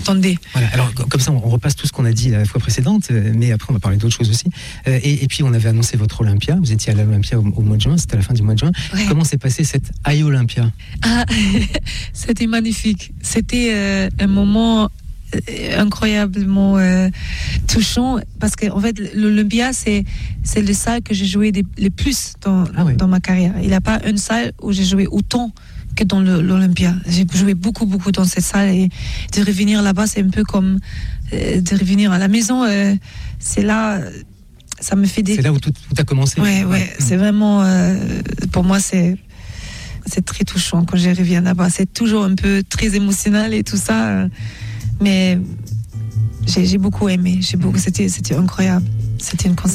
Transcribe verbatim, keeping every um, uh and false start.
Attendez. Voilà, alors comme ça, on repasse tout ce qu'on a dit la fois précédente, mais après, on va parler d'autres choses aussi. Et, et puis, on avait annoncé votre Olympia. Vous étiez à l'Olympia au, au mois de juin, c'était à la fin du mois de juin. Ouais. Comment s'est passé cette I Olympia? Ah, c'était magnifique. C'était euh, un moment incroyablement euh, touchant, parce qu'en fait, l'Olympia, c'est, c'est le salle que j'ai joué des, le plus dans, ah oui. dans ma carrière. Il n'y a pas une salle où j'ai joué autant que dans le, l'Olympia. J'ai joué beaucoup, beaucoup dans cette salle, et de revenir là-bas, c'est un peu comme euh, de revenir à la maison. Euh, c'est là, ça me fait des... C'est là où tout, tout a commencé. Ouais, ouais, ouais. C'est vraiment, euh, pour moi, c'est, c'est très touchant quand je reviens là-bas. C'est toujours un peu très émotionnel et tout ça, euh, mais j'ai, j'ai beaucoup aimé. J'ai beaucoup, c'était, c'était incroyable. C'était une concert.